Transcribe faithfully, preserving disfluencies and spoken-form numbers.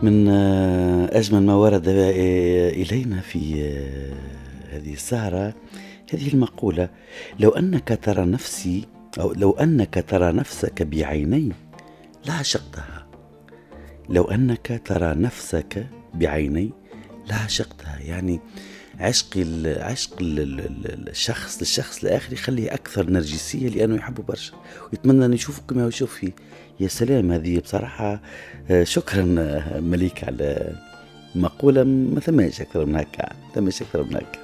من آه، أجمل ما ورد آه، إلينا في آه، هذه السهرة هذه المقولة: لو أنك ترى نفسي أو لو أنك ترى نفسك بعيني لعشقتها. لو أنك ترى نفسك بعيني لعشقتها، يعني عشق ال عشق ال ال الشخص للشخص الآخر يخليه أكثر نرجسية، لأنه يحبه برشا ويتمنى أن يشوفه كما هو يشوف فيه. يا سلام، هذه بصراحة آه، شكرا آه، مليك على مقولة ما ثماش أكثر من هكا، ثماش أكثر من هكا.